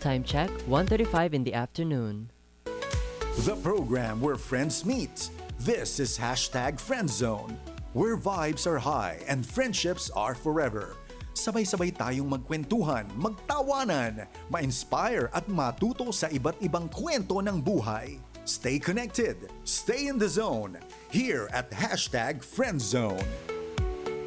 Time check, 1:35 in the afternoon. The program where friends meet. This is Hashtag Friendzone, where vibes are high and friendships are forever. Sabay-sabay tayong magkwentuhan, magtawanan, ma-inspire at matuto sa iba't ibang kwento ng buhay. Stay connected, stay in the zone, here at Hashtag Friendzone.